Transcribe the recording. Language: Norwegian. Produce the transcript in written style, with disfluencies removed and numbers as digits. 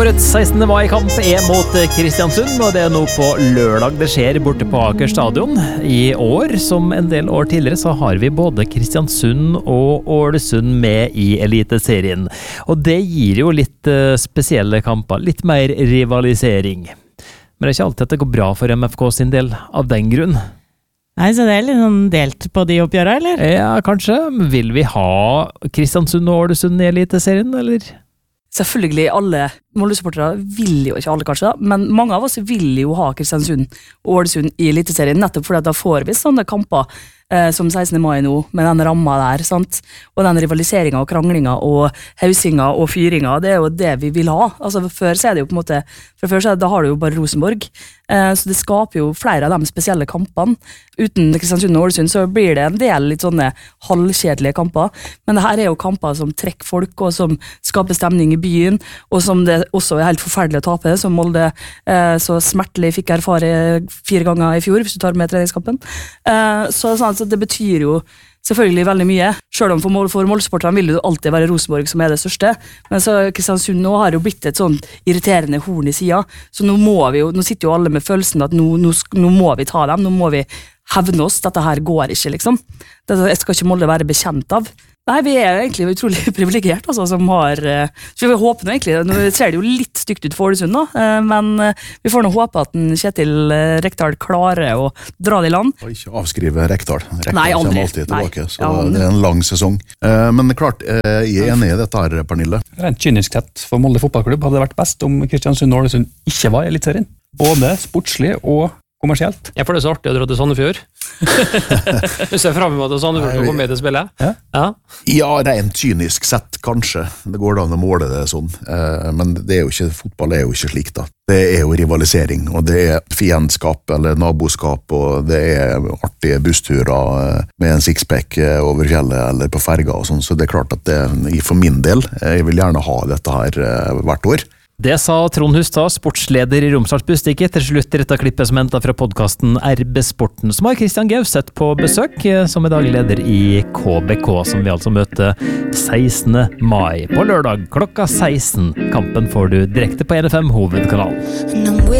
Årets 16. mai-kamp mot Kristiansund, og det nå på lørdag det skjer borte på Aker stadion. I år, som en del år tidligere, så har vi både Kristiansund og Ålesund med i Eliteserien. Og det gir jo litt spesielle kamper, litt mer rivalisering. Men det ikke alltid at det går bra for MFK sin del av den grunn. Nei, så det litt sånn delt på de oppgjørene, eller? Ja, kanskje. Vil vi ha Kristiansund og Ålesund i Eliteserien, eller? Selvfølgelig alle Molde-supportere vil jo, ikke alle kanskje, men mange av oss vil jo ha Kristiansund og Ålesund i Eliteserien, nettopp fordi at da får vi sånne kamper som 16. mai nå, med den ramma der, sant? Og den rivaliseringen og kranglingen og hausinga og fyringa, det er jo det vi vil ha. Altså før så er det jo på en måte, for før så da har du jo bare Rosenborg, så det skaper jo flere av de spesielle kampene. Uten Kristiansund og Ålesund så blir det en del litt sånne halvkjedelige kamper, men det her er jo kamper som trekker folk, og som skaper stemning i byen, og som det også er helt forferdelig å tape, som Molde så smertelig fikk erfare 4 ganger i fjor, hvis du tar med treningskampen. Så det betyr jo selvfølgelig veldig mye. Selv om for Molde-supporterne vil det jo alltid være Rosenborg som er det største, men så Kristiansund nå har jo blitt et sånn irriterende horn i siden, så nå sitter jo alle med følelsen at nå må vi ta dem, nå må vi hevne oss, dette her går ikke liksom. Dette skal ikke Molde være bekjent av. Nei, vi er jo egentlig utrolig privilegert, altså, som har... Så vi håper nå egentlig, nå ser det jo litt stygt ut for Ålesund da, men vi får nå håpe at Kjetil Rekdal klarer å dra det i land. Og ikke avskrive Rekdal. Nei, aldri. Kommer alltid tilbake, så det er en lang sesong. Men klart, jeg er enig i dette her, Pernille. Rent kynisk sett for Molde fotballklubb hadde det vært best om Kristiansund og Ålesund ikke var i Eliteserien. Både sportslig og kommersielt. Jeg får det så artig å dra til Sandefjord. Du ser frem mot at Sandefjord skal komme med til spillet. Ja, rent kynisk sett, kanskje. Det går da an å måle det sånn. Men det er jo ikke, fotball er jo ikke slik da. Det er jo rivalisering, og det er fiendskap eller naboskap, og det er artige bussturer med en sixpack over fjellet eller på ferga og sånn. Så det er klart at for min del, jeg vil gjerne ha dette her hvert år. Det sa Trond Hustad, sportsleder i Romsdals Bustikke, til slutt dette klippet som hentet fra podcasten RB Sporten, som har Christian Gauseth på besøk, som er daglig leder i KBK, som vi altså møter 16. mai på lørdag klokka 16. Kampen får du direkte på NFM hovedkanal.